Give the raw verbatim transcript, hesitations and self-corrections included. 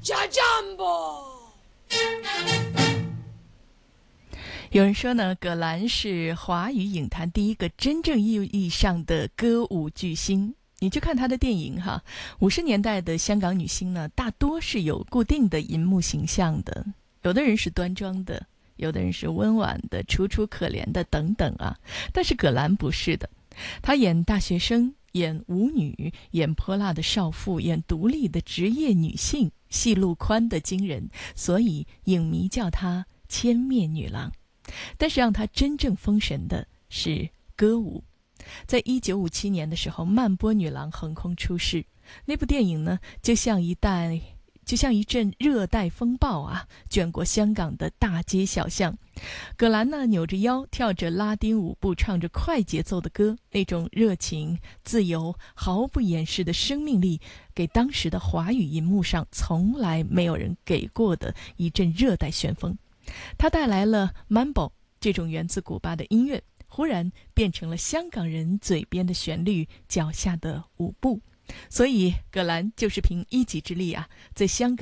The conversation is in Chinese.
加酱不？ 有人说呢，葛兰是华语影坛第一个真正意义上的歌舞巨星。你去看她的电影哈，五十年代的香港女星呢，大多是有固定的银幕形象的，有的人是端庄的，有的人是温婉的、楚楚可怜的等等啊。但是葛兰不是的，她演大学生，演舞女，演泼辣的少妇，演独立的职业女性，戏路宽的惊人，所以影迷叫她千面女郎。但是让她真正封神的是歌舞。在一九五七年的时候，曼波女郎横空出世，那部电影呢，就像一带就像一阵热带风暴啊，卷过香港的大街小巷。葛兰呢，扭着腰跳着拉丁舞步，唱着快节奏的歌，那种热情、自由、毫不掩饰的生命力，给当时的华语银幕上从来没有人给过的一阵热带旋风。他带来了 Mambo 这种源自古巴的音乐，忽然变成了香港人嘴边的旋律，脚下的舞步。所以葛兰就是凭一己之力啊，在香港